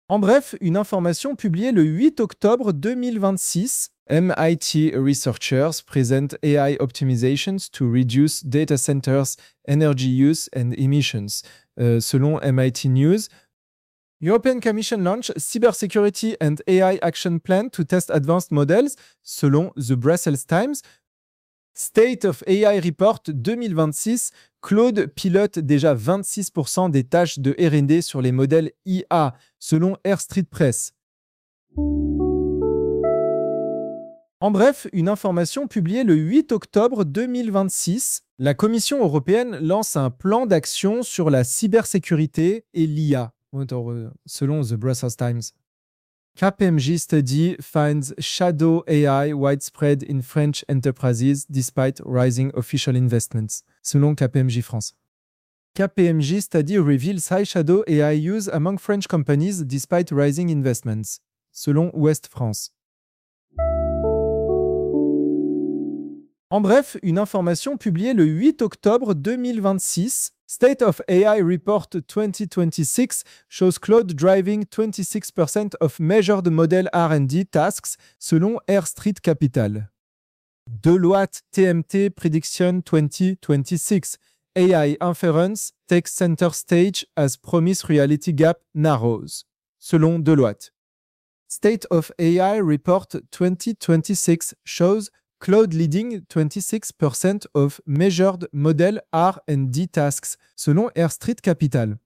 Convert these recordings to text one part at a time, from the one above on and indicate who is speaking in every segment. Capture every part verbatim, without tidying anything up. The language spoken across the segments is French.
Speaker 1: En bref, une information publiée le huit octobre deux mille vingt-six. M I T researchers present A I optimizations to reduce data centers' energy use and emissions. Euh, selon M I T News, European Commission launch Cybersecurity and A I Action Plan to test advanced models. Selon The Brussels Times, State of A I Report deux mille vingt-six, Claude pilote déjà vingt-six pour cent des tâches de R and D sur les modèles I A, selon Air Street Press. En bref, une information publiée le huit octobre deux mille vingt-six, la Commission européenne lance un plan d'action sur la cybersécurité et l'I A, selon The Brussels Times. K P M G study finds shadow A I widespread in French enterprises despite rising official investments, selon K P M G France. K P M G study reveals high shadow A I use among French companies despite rising investments, selon Ouest France. En bref, une information publiée le huit octobre deux mille vingt-six, State of A I Report twenty twenty-six shows Claude driving twenty-six percent of measured model R and D tasks, selon Air Street Capital. Deloitte T M T Prediction twenty twenty-six, A I inference takes center stage as promise reality gap narrows, selon Deloitte. State of A I Report twenty twenty-six shows Claude leading twenty-six percent of measured model R and D tasks, selon Air Street Capital.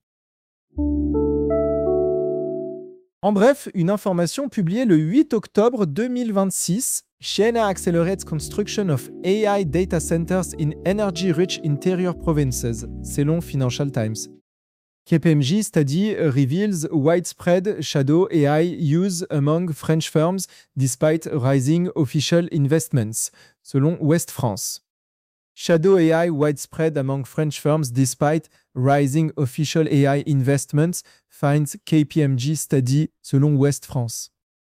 Speaker 1: En bref, une information publiée le huit octobre deux mille vingt-six, China accelerates construction of A I data centers in energy-rich interior provinces, selon Financial Times. K P M G study reveals widespread shadow A I use among French firms despite rising official investments, selon Ouest France. Shadow A I widespread among French firms despite rising official A I investments, finds K P M G study, selon Ouest France.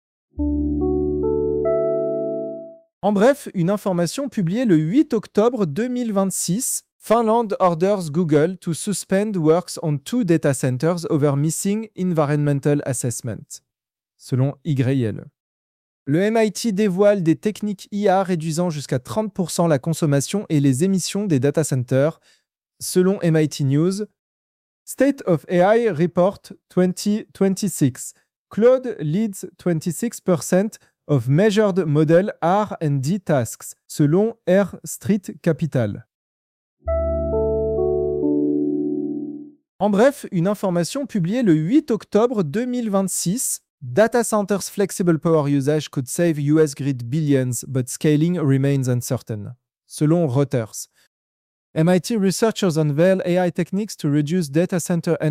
Speaker 1: En bref, une information publiée le huit octobre deux mille vingt-six, Finland orders Google to suspend works on two data centers over missing environmental assessment, selon Y L. Le M I T dévoile des techniques I A réduisant jusqu'à trente pour cent la consommation et les émissions des data centers, selon M I T News. State of A I Report twenty twenty-six. Claude leads twenty-six percent of measured model R and D tasks, selon Air Street Capital. En bref, une information publiée le huit octobre deux mille vingt-six, Data centers flexible power usage could save U S grid billions, but scaling remains uncertain, selon Reuters. M I T researchers unveil A I techniques to reduce data center